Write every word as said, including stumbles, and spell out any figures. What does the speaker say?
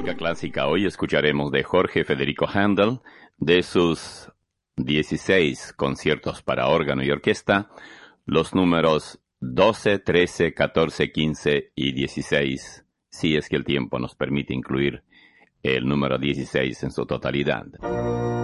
Música clásica. Hoy escucharemos de Jorge Federico Händel, de sus dieciséis conciertos para órgano y orquesta, los números doce, trece, catorce, quince y dieciséis, si es que el tiempo nos permite incluir el número dieciséis en su totalidad.